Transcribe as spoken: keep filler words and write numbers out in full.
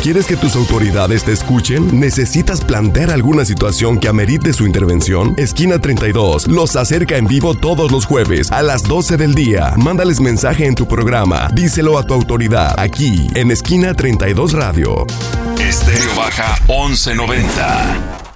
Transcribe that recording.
¿Quieres que tus autoridades te escuchen? ¿Necesitas plantear alguna situación que amerite su intervención? Esquina treinta y dos los acerca en vivo todos los jueves a las doce del día. Mándales mensaje en tu programa. Díselo a tu autoridad aquí en Esquina treinta y dos Radio. Estéreo Baja once noventa.